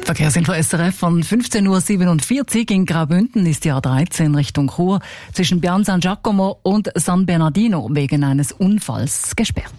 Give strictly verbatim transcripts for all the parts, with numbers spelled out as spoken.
Verkehrsinfo S R F von fünfzehn Uhr siebenundvierzig in Graubünden ist die A dreizehn Richtung Chur zwischen Pian San Giacomo und San Bernardino wegen eines Unfalls gesperrt.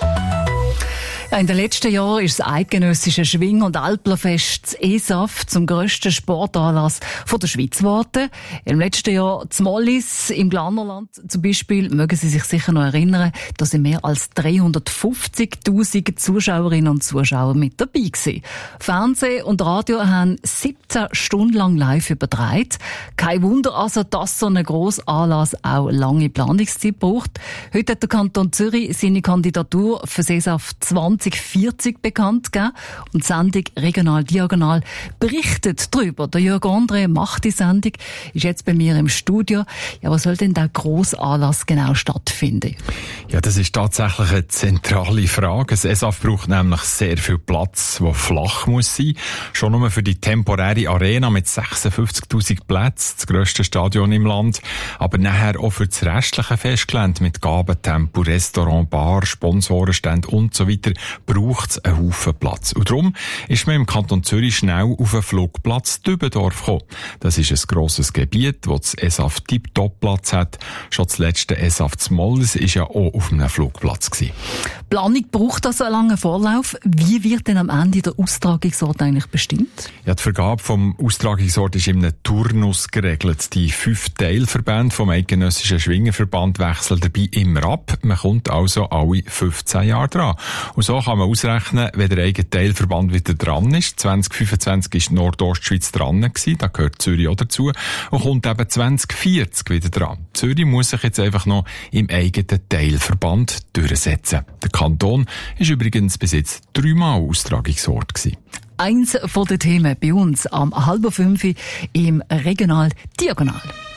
Ja, in den letzten Jahren ist das eidgenössische Schwing- und Alplerfest, das E S A F, zum grössten Sportanlass von der Schweiz geworden. Im letzten Jahr zum Mollis im Glarnerland zum Beispiel, mögen Sie sich sicher noch erinnern, da sind mehr als dreihundertfünfzigtausend Zuschauerinnen und Zuschauer mit dabei gewesen. Fernsehen und Radio haben siebzehn Stunden lang live übertragen. Kein Wunder also, dass so ein grosser Anlass auch lange Planungszeit braucht. Heute hat der Kanton Zürich seine Kandidatur für das E S A F zwanzig vierzig bekannt gegeben und die Sendung Regional Diagonal berichtet darüber. Der Jörg André macht die Sendung, ist jetzt bei mir im Studio. Ja, was soll denn der grosse Anlass genau stattfinden? Ja, das ist tatsächlich eine zentrale Frage. Das E S A F braucht nämlich sehr viel Platz, der flach muss sein. Schon nur für die temporäre Arena mit sechsundfünfzigtausend Plätzen, das grösste Stadion im Land. Aber nachher auch für das restliche Festgelände mit Gabentempo, Restaurant, Bar, Sponsorenstände und so weiter braucht es einen Haufen Platz. Und darum ist man im Kanton Zürich schnell auf einen Flugplatz Dübendorf gekommen. Das ist ein grosses Gebiet, wo das E S A F tiptop Platz hat. Schon das letzte E S A F zu Mollis war ja auch auf einem Flugplatz gewesen. Planung braucht also einen langen Vorlauf. Wie wird denn am Ende der Austragungsort eigentlich bestimmt? Ja, die Vergabe vom Austragungsort ist in einem Turnus geregelt. Die fünf Teilverbände vom Eidgenössischen Schwingerverband wechseln dabei immer ab. Man kommt also alle fünfzehn Jahre dran. Und so kann man ausrechnen, wenn der eigene Teilverband wieder dran ist. zwanzig fünfundzwanzig war Nordostschweiz dran gewesen, da gehört Zürich auch dazu. Und kommt eben zwanzig vierzig wieder dran. Zürich muss sich jetzt einfach noch im eigenen Teilverband durchsetzen. Der Kanton ist übrigens bis jetzt dreimal Austragungsort gewesen. Eins von den Themen bei uns am halb fünf im Regional Diagonal.